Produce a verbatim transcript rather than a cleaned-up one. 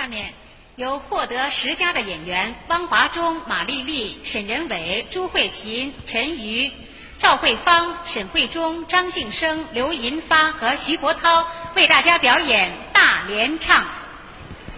下面由获得十佳的演员汪华中、马丽丽、沈仁伟、朱慧琴、陈瑜、赵慧芳、沈慧中、张晋生、刘银发和徐国涛为大家表演大联唱。